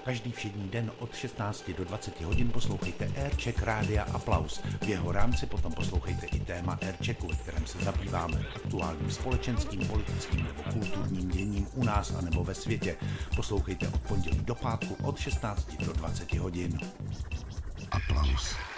Každý všední den od 16 do 20 hodin poslouchejte Aircheck Rádia Aplaus. V jeho rámci potom poslouchejte i téma Airchecku, ve kterém se zabýváme aktuálním společenským, politickým nebo kulturním děním u nás a nebo ve světě. Poslouchejte od pondělí do pátku od 16 do 20 hodin. Aplaus.